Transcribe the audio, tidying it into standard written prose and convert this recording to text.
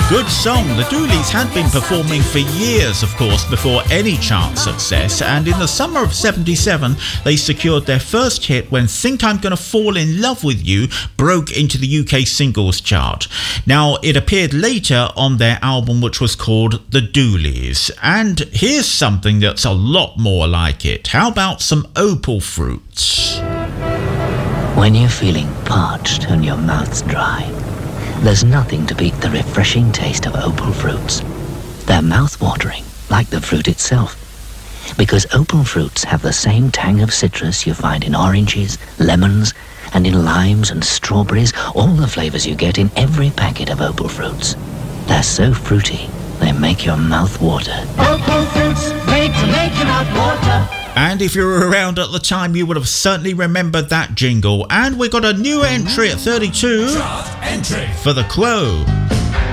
Good song. The Dooleys had been performing for years, of course, before any chart success, and in the summer of 77 they secured their first hit when Think I'm Gonna Fall in Love With You broke into the UK singles chart. Now, it appeared later on their album, which was called The Dooleys, and here's something that's a lot more like it. How about some Opal Fruits? When you're feeling parched and your mouth's dry, there's nothing to beat the refreshing taste of Opal Fruits. They're mouth-watering, like the fruit itself, because Opal Fruits have the same tang of citrus you find in oranges, lemons, and in limes and strawberries, all the flavours you get in every packet of Opal Fruits. They're so fruity, they make your mouth water. Opal Fruits, made to make your mouth water. And if you were around at the time, you would have certainly remembered that jingle. And we got a new entry at 32 Chart entry for The Crow.